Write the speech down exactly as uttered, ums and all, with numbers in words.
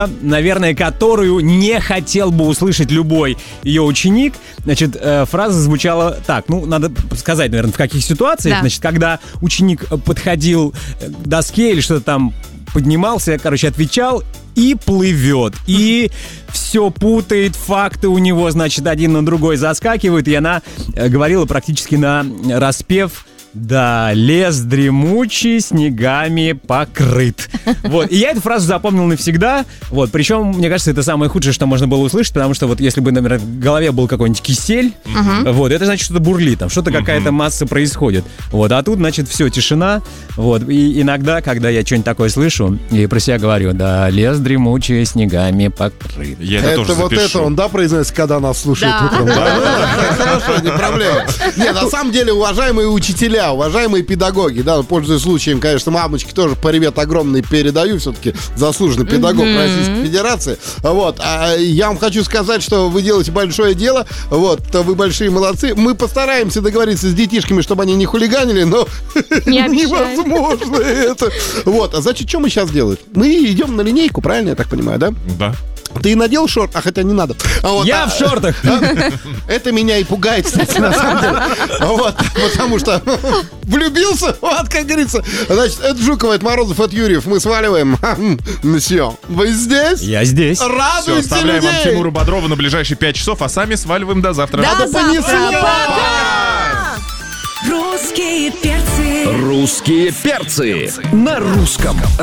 наверное, которую не хотел бы услышать любой ее ученик. Значит, э, фраза звучала так. Ну, надо сказать, наверное, в каких ситуациях. Да. Значит, когда ученик подходил к доске или что-то там поднимался, короче, отвечал и плывет. И все путает, факты у него, значит, один на другой заскакивают. И она э, говорила практически на распев: «Да, лес дремучий, снегами покрыт». Вот. И я эту фразу запомнил навсегда. Вот. Причем, мне кажется, это самое худшее, что можно было услышать, потому что вот если бы, например, в голове был какой-нибудь кисель, uh-huh. вот, это значит, что-то бурлит, там что-то uh-huh. какая-то масса происходит. Вот. А тут, значит, все, тишина. Вот. И иногда, когда я что-нибь такое слышу, я про себя говорю: «Да, лес дремучий, снегами покрыт». Я это, это тоже вот запишу. это он, да, произносит, когда нас слушает Да. утром? Да, хорошо, не проблема. Нет, на самом деле, уважаемые учителя, уважаемые педагоги, да, пользуясь случаем, конечно, мамочки тоже привет огромный передаю, все-таки заслуженный педагог mm-hmm. Российской Федерации. Вот, а я вам хочу сказать, что вы делаете большое дело, вот, вы большие молодцы. Мы постараемся договориться с детишками, чтобы они не хулиганили, но Не невозможно это. Вот, а значит, что мы сейчас делаем? Мы идем на линейку, правильно я так понимаю, да? Да. Ты надел шорт? А хотя не надо. А вот, Я а, в шортах. а, это меня и пугает, кстати, на самом деле. Вот, потому что влюбился, вот, как говорится. Значит, это Жукова, это Морозов, это Юрьев. Мы сваливаем. Все. Вы здесь? Я здесь. Все, Радуйте оставляем людей. вам Тимура Бодрова на ближайшие пять часов, а сами сваливаем до завтра. До А то понеслось. завтра. Пока. Русские перцы. Русские перцы на русском